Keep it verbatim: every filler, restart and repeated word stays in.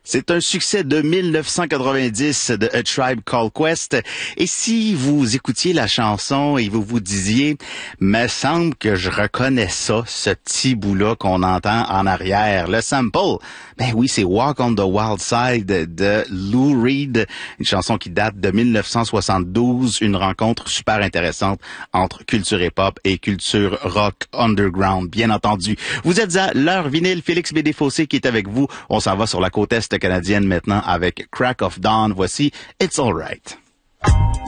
C'est un succès de mille neuf cent quatre-vingt-dix de A Tribe Called Quest. Et si vous écoutiez la chanson et vous vous disiez, me semble que je reconnais ça, ce petit bout-là qu'on entend en arrière, le sample. Ben oui, c'est Walk on the Wild Side de Lou Reed, une chanson qui date de mille neuf cent soixante-douze, une rencontre super intéressante entre culture hip-hop et culture rock underground, bien entendu. Vous êtes à l'heure vinyle, Félix B. Desfossés qui est avec vous. On s'en va sur la côte est canadienne maintenant avec Crack of Dawn. Voici It's Alright.